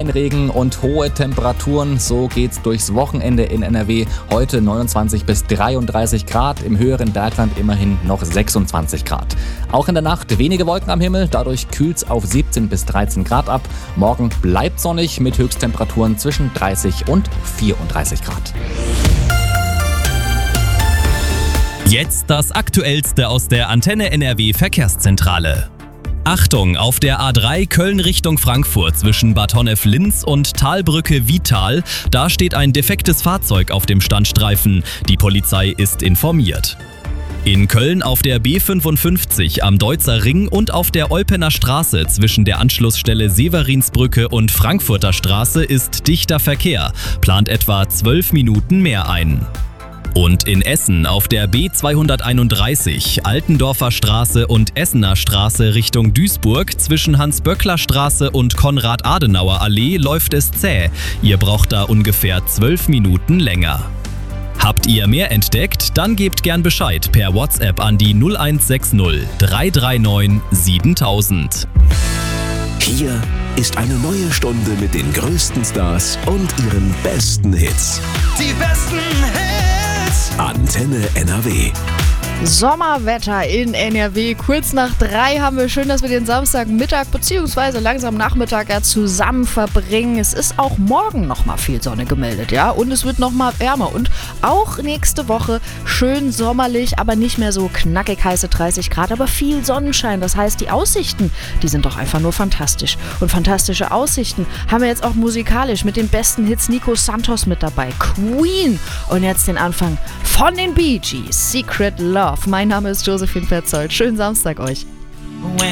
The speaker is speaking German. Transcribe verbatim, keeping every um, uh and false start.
Regen und hohe Temperaturen. So geht's durchs Wochenende in N R W. Heute neunundzwanzig bis dreiunddreißig Grad, im höheren Bergland immerhin noch sechsundzwanzig Grad. Auch in der Nacht wenige Wolken am Himmel, dadurch kühlt's auf siebzehn bis dreizehn Grad ab. Morgen bleibt sonnig mit Höchsttemperaturen zwischen dreißig und vierunddreißig Grad. Jetzt das Aktuellste aus der Antenne N R W Verkehrszentrale. Achtung, auf der A drei Köln Richtung Frankfurt zwischen Bad Honnef-Linz und Talbrücke Vital, da steht ein defektes Fahrzeug auf dem Standstreifen. Die Polizei ist informiert. In Köln auf der B fünfundfünfzig am Deutzer Ring und auf der Eupener Straße zwischen der Anschlussstelle Severinsbrücke und Frankfurter Straße ist dichter Verkehr, plant etwa zwölf Minuten mehr ein. Und in Essen auf der B zweihunderteinunddreißig Altendorfer Straße und Essener Straße Richtung Duisburg zwischen Hans-Böckler-Straße und Konrad-Adenauer-Allee läuft es zäh. Ihr braucht da ungefähr zwölf Minuten länger. Habt ihr mehr entdeckt? Dann gebt gern Bescheid per WhatsApp an die null eins sechs null drei drei neun siebentausend. Hier ist eine neue Stunde mit den größten Stars und ihren besten Hits. Die besten Hits! Antenne N R W. Sommerwetter in N R W. Kurz nach drei haben wir schön, dass wir den Samstagmittag bzw. langsam Nachmittag ja zusammen verbringen. Es ist auch morgen nochmal viel Sonne gemeldet, ja, und es wird nochmal wärmer und auch nächste Woche schön sommerlich, aber nicht mehr so knackig heiße dreißig Grad, aber viel Sonnenschein. Das heißt, die Aussichten, die sind doch einfach nur fantastisch. Und fantastische Aussichten haben wir jetzt auch musikalisch mit den besten Hits. Nico Santos mit dabei, Queen und jetzt den Anfang von den Bee Gees, Secret Love. Mein Name ist Josephine Petzold. Schönen Samstag euch.